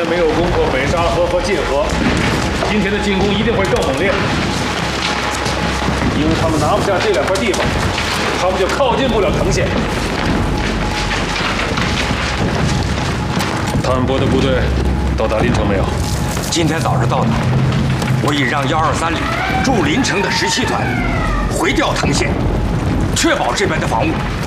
没有攻破北沙河和界河，今天的进攻一定会更猛烈。因为他们拿不下这2块地方，他们就靠近不了藤县。谭博的部队到达临城没有？ 今天早上到达。我已让123旅驻临城的17团回调藤县，确保这边的防务。